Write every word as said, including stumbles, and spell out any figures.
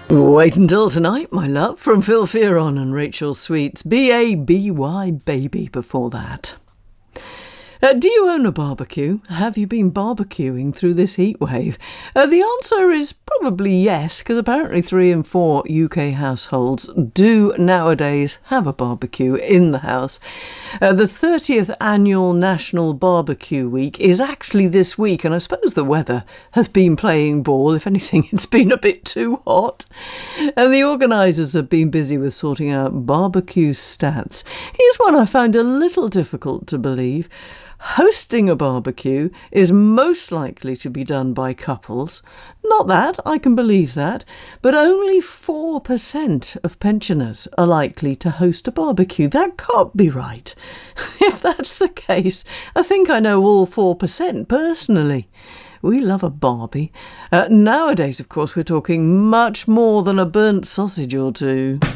Wait until tonight, my love, from Phil Fearon and Rachel Sweets. B A B Y baby before that. Uh, do you own a barbecue? Have you been barbecuing through this heat wave? Uh, the answer is probably yes, because apparently three in four U K households do nowadays have a barbecue in the house. Uh, the thirtieth annual National Barbecue Week is actually this week, and I suppose the weather has been playing ball. If anything, it's been a bit too hot. And the organisers have been busy with sorting out barbecue stats. Here's one I find a little difficult to believe. Hosting a barbecue is most likely to be done by couples. Not that, I can believe that, but only four percent of pensioners are likely to host a barbecue. That can't be right. If that's the case, I think I know all four percent personally. We love a barbie. Uh, nowadays, of course, we're talking much more than a burnt sausage or two.